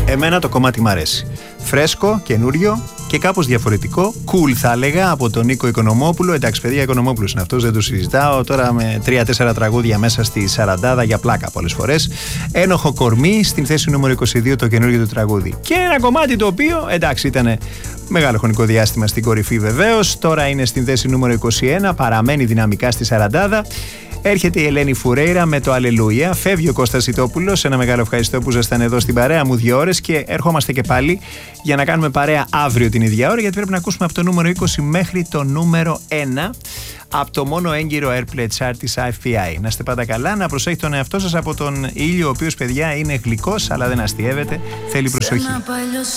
Εμένα το κομμάτι μ' αρέσει. Φρέσκο, καινούριο και κάπως διαφορετικό. Cool θα έλεγα, από τον Νίκο Οικονομόπουλο. Εντάξει, παιδιά, Οικονομόπουλος είναι αυτός, δεν το συζητάω. Τώρα με 3-4 τραγούδια μέσα στη σαραντάδα για πλάκα πολλές φορές. Ένοχο κορμί, στην θέση νούμερο 22 το καινούριο του τραγούδι. Και ένα κομμάτι το οποίο, εντάξει, ήταν μεγάλο χρονικό διάστημα στην κορυφή βεβαίως. Τώρα είναι στην θέση νούμερο 21, παραμένει δυναμικά στη σαραντάδα. Έρχεται η Ελένη Φουρέιρα με το Αλληλούια. Φεύγει ο Κώστας Ιτόπουλος. Ένα μεγάλο ευχαριστώ που ήσασταν εδώ στην παρέα μου 2 ώρες. Και ερχόμαστε και πάλι για να κάνουμε παρέα αύριο την ίδια ώρα. Γιατί πρέπει να ακούσουμε από το νούμερο 20 μέχρι το νούμερο 1. Από το μόνο έγκυρο Airplay Chart της IFPI. Να είστε πάντα καλά. Να προσέχετε τον εαυτό σας από τον ήλιο, ο οποίος, παιδιά, είναι γλυκός αλλά δεν αστιεύεται. Θέλει προσοχή.